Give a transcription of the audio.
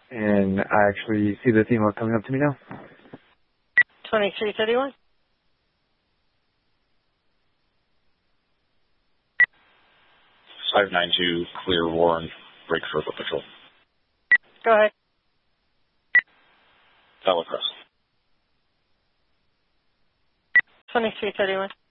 And I actually see this email coming up to me now. 2331. 592 clear Warren, break for patrol. Go ahead. Valacrest. 2331.